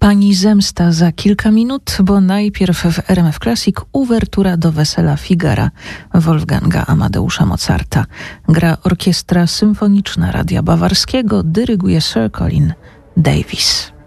Pani zemsta za kilka minut, bo najpierw w RMF Classic uwertura do Wesela Figara Wolfganga Amadeusza Mozarta. Gra Orkiestra Symfoniczna Radia Bawarskiego, dyryguje Sir Colin Davis.